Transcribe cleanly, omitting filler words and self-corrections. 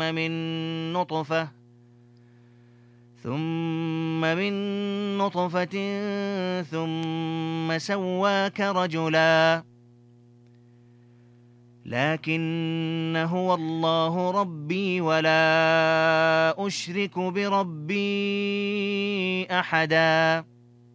من نطفة ثم سواك رجلا لكن هو الله ربي ولا أشرك بربي أحدا